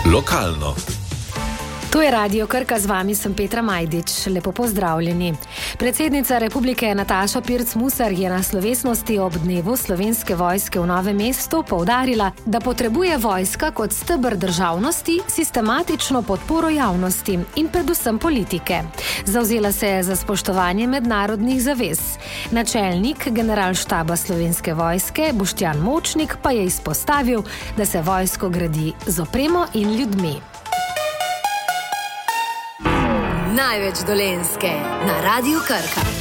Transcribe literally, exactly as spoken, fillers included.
Lokalno. Tu je Radio Krka, z vami sem Petra Majdič. Lepo pozdravljeni. Predsednica Republike Nataša Pirc Musar je na slovesnosti ob dnevu Slovenske vojske v Novem mestu poudarila, da potrebuje vojska kot steber državnosti sistematično podporo javnosti in predvsem politike. Zavzela se je za spoštovanje mednarodnih zavez. Načelnik generalštaba Slovenske vojske Boštjan Močnik pa je izpostavil, da se vojsko gradi z opremo in ljudmi. Največ Dolenjske na Radiu Krka.